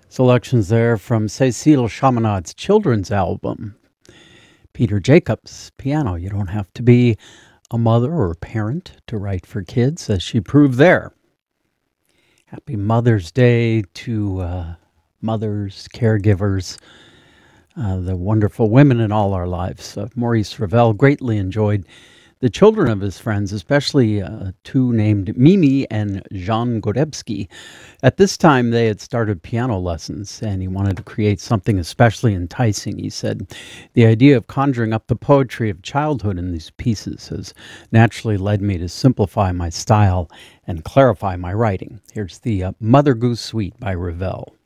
Selections there from Cécile Chaminad's children's album. Peter Jacobs, piano. You don't have to be a mother or a parent to write for kids, as she proved there. Happy Mother's Day to mothers, caregivers, the wonderful women in all our lives. Maurice Ravel greatly enjoyed the children of his friends, especially two named Mimi and Jean Godebski. At this time, they had started piano lessons, and he wanted to create something especially enticing. He said, "The idea of conjuring up the poetry of childhood in these pieces has naturally led me to simplify my style and clarify my writing." Here's the Mother Goose Suite by Ravel.